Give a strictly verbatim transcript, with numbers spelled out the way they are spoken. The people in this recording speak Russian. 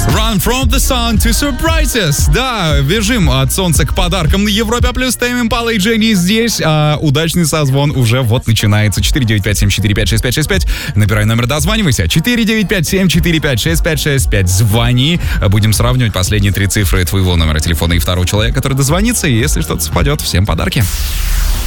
Run from the sun to surprises. Да, бежим от солнца к подаркам на Европе плюс. Тайм Импала и Дженни здесь. А удачный созвон уже вот начинается. четыре девять пять семь четыре пять шесть пять шесть пять. Набирай номер, дозванивайся. четыре девять пять семь четыре пять шесть пять шесть пять. Звони. Будем сравнивать последние три цифры твоего номера телефона и второго человека, который дозвонится. И если что-то совпадет, всем подарки.